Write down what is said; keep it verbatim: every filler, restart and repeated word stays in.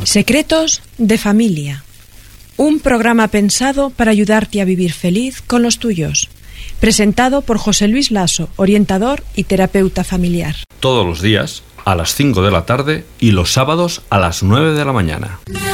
Secretos de familia. Un programa pensado para ayudarte a vivir feliz con los tuyos. Presentado por José Luis Lasso, orientador y terapeuta familiar. Todos los días a las cinco de la tarde y los sábados a las nueve de la mañana.